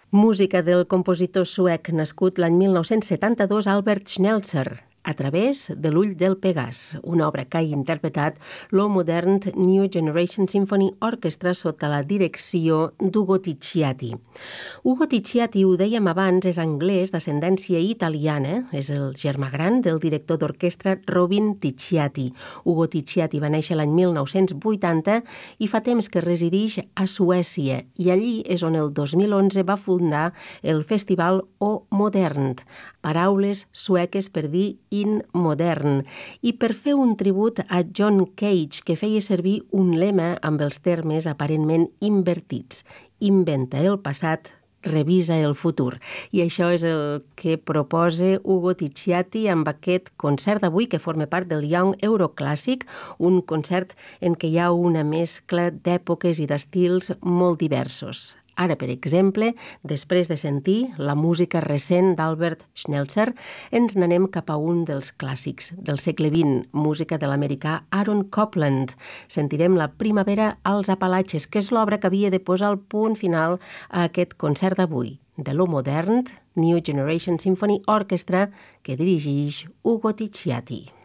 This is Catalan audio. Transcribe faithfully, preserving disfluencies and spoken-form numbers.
Música del compositor suec nascut l'any mil nou-cents setanta-dos Albert Schnelzer, a través de l'ull del Pegàs, una obra que ha interpretat lo Modern New Generation Symphony Orchestra sota la direcció d'Ugo Ticciati. Ugo Ticciati, ho dèiem abans, és anglès d'ascendència italiana, és el germà gran del director d'orquestra Robin Ticciati. Ugo Ticciati va néixer l'any mil nou-cents vuitanta i fa temps que resideix a Suècia, i allí és on el dos mil onze va fundar el festival O Modern, paraules sueques per dir in modern, i per fer un tribut a John Cage, que feia servir un lema amb els termes aparentment invertits. Inventa el passat, revisa el futur. I això és el que proposa Ugo Ticciati amb aquest concert d'avui, que forma part del Young Euroclàssic, un concert en què hi ha una mescla d'èpoques i d'estils molt diversos. Ara, per exemple, després de sentir la música recent d'Albert Schnelzer, ens n'anem cap a un dels clàssics del segle vint, música de l'americà Aaron Copland. Sentirem La primavera als Apalatxes, que és l'obra que havia de posar el punt final a aquest concert d'avui, de lo Modern New Generation Symphony Orchestra, que dirigeix Ugo Ticciati.